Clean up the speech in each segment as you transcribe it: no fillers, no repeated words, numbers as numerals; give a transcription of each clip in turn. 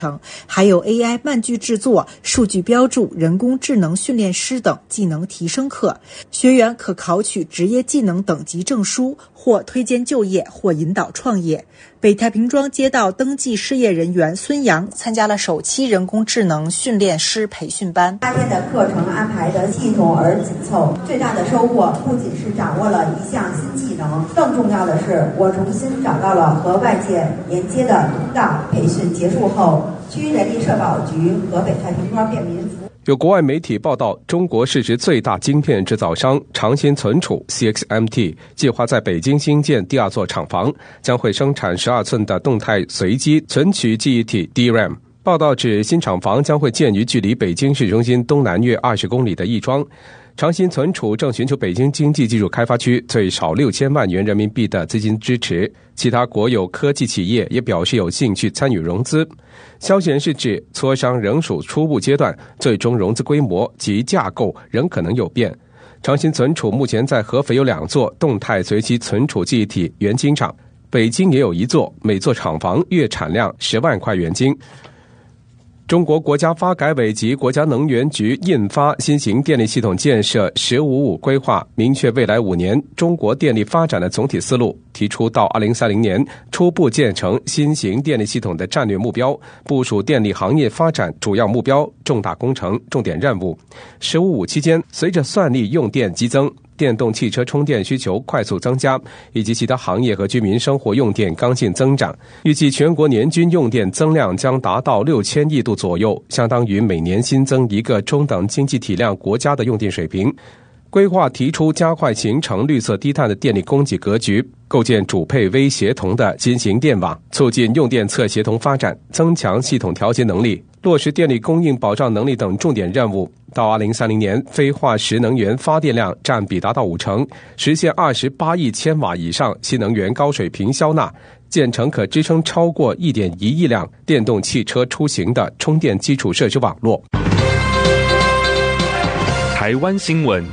还有 AI 慢句制作、数据标注、人工智能训练师等技能提升课。学员可考取职业技能等级证书，或推荐就业，或引导创业。北太平庄街道登记失业人员孙阳参加了首期人工智能训练师培训班。 8天的课程安排的系统而紧凑，最大的收获不仅是掌握了一项新技能，更重要的是我重新找到了和外界连接的通道。培训结束后，区人力社保局和北太平庄便民服务。 有国外媒体报道，中国市值最大晶片制造商长鑫存储 CXMT 计划在北京新建第2座厂房，将会生产12寸的动态随机存取记忆体 DRAM。报道指，新厂房将会建于距离北京市中心东南约20公里的亦庄。长鑫存储正寻求北京经济技术开发区最少6000万元人民币的资金支持，其他国有科技企业也表示有兴趣参与融资。消息人士指，磋商仍属初步阶段，最终融资规模及架构仍可能有变。长鑫存储目前在合肥有2座动态随机存储记忆体原晶厂，北京也有1座，每座厂房月产量10万块原晶。中国国家发改委及国家能源局印发新型电力系统建设“十五五”规划，明确未来5年中国电力发展的总体思路，提出到2030年初步建成新型电力系统的战略目标，部署电力行业发展主要目标、重大工程、重点任务。“十五五”期间，随着算力用电激增，电动汽车充电需求快速增加，以及其他行业和居民生活用电刚性增长，预计全国年均用电增量将达到6000亿度左右，相当于每年新增一个中等经济体量国家的用电水平。规划提出加快形成绿色低碳的电力供给格局，构建主配微协同的新型电网，促进用电侧协同发展，增强系统调节能力，落实电力供应保障能力等重点任务。到2030年，非化石能源发电量占比达到50%，实现28亿千瓦以上新能源高水平消纳，建成可支撑超过1.1亿辆电动汽车出行的充电基础设施网络。 台湾新闻。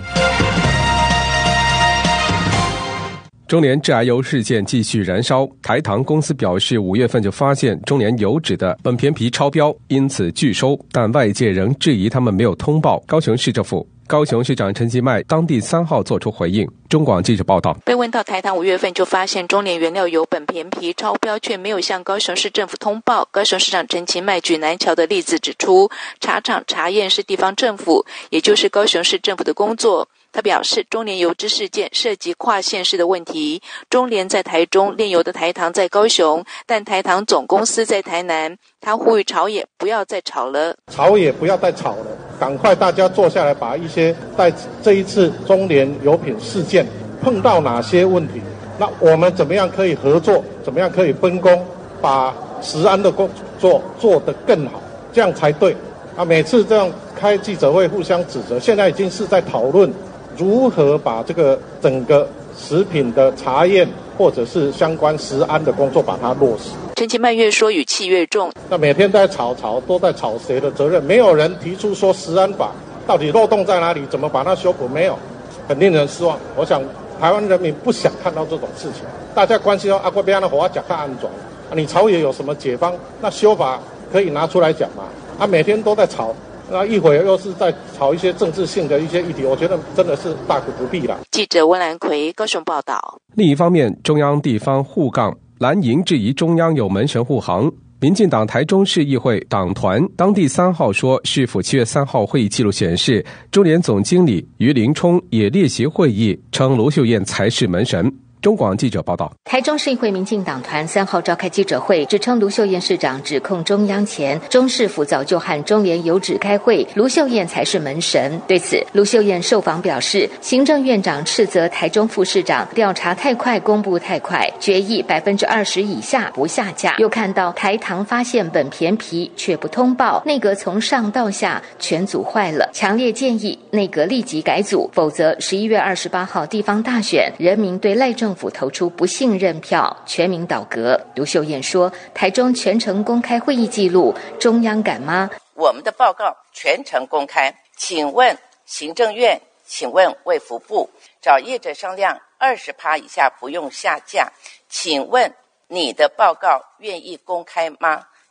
中联致癌油事件继续燃烧，台糖公司表示5月份就发现中联油脂的苯醃醚超标，因此拒收，但外界仍质疑他们没有通报高雄市政府。高雄市长陈其迈当地3号做出回应。中广记者报道， 被问到台糖5月份就发现中联原料油苯醃醚超标，却没有向高雄市政府通报，高雄市长陈其迈举南桥的例子指出，茶厂查验是地方政府，也就是高雄市政府的工作。他表示，中联油脂事件涉及跨县市的问题，中联在台中，炼油的台糖在高雄，但台糖总公司在台南。他呼吁朝野不要再吵了， 朝野不要再吵了，赶快大家坐下来，把一些在这一次中联油品事件碰到哪些问题，那我们怎么样可以合作，怎么样可以分工，把食安的工作做得更好，这样才对。每次这样开记者会互相指责，现在已经是在讨论如何把这个整个食品的查验或者是相关食安的工作把它落实。 陈其迈越说语气越重， 那每天在吵都在吵谁的责任，没有人提出说食安法到底漏洞在哪里，怎么把它修补，没有，很令人失望。我想台湾人民不想看到这种事情，大家关心阿国边的火甲看安装，你朝野有什么解方，那修法可以拿出来讲嘛。每天都在吵，那一会儿又是在炒一些政治性的一些议题，我觉得真的是大可不必了。 记者温兰奎高雄报道。 另一方面，中央地方互杠，蓝营质疑中央有门神护航。民进党台中市议会党团当地3号说，市府7月3号会议记录显示，中联总经理于林冲也列席会议，称卢秀燕才是门神。中广记者报道， 台中市议会民进党团3号召开记者会，指称卢秀燕市长指控中央前，中市府早就和中联油脂开会，卢秀燕才是门神。对此，卢秀燕受访表示，行政院长斥责台中副市长调查太快，公布太快，决议20%以下不下架。又看到台糖发现苯醃醚却不通报，内阁从上到下全组坏了，强烈建议内阁立即改组，否则11月28号地方大选，人民对赖政府投出不信任票，全民倒戈。卢秀燕说，台中全程公开会议记录，中央敢吗？ 我们的报告全程公开，请问行政院，请问卫福部，找业者商量20%以下不用下架，请问你的报告愿意公开吗？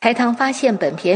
台糖发现本片